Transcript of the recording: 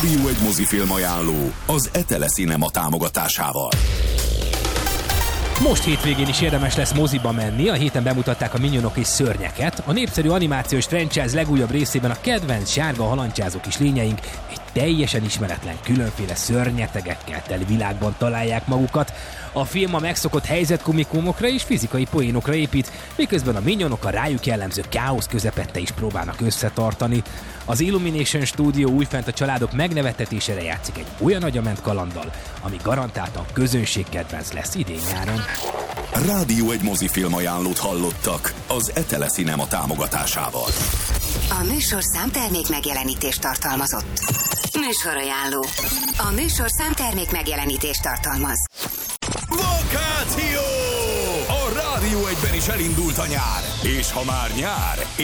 Rádió egy mozifilm ajánló az Etele Cinema támogatásával. Most hétvégén is érdemes lesz moziba menni, a héten bemutatták a Minionok és Szörnyeket. A népszerű animációs franchise legújabb részében a kedvenc sárga halandzsázó kis lényeink egy teljesen ismeretlen, különféle szörnyetegekkel teli világban találják magukat. A film a megszokott helyzetkomikumokra és fizikai poénokra épít, miközben a Minionok a rájuk jellemző káosz közepette is próbálnak összetartani. Az Illumination Studio újfent a családok megnevettetésére játszik egy olyan agyament kalanddal, ami garantáltan közönségkedvenc lesz idén-nyáron. Rádió egy mozifilm ajánlót hallottak az Etele Cinema támogatásával. A műsorszám termék megjelenítést tartalmazott. Műsorajánló. A műsorszám termék megjelenítést tartalmaz. Vakáció! A Rádió egyben is elindult a nyár. És ha már nyár,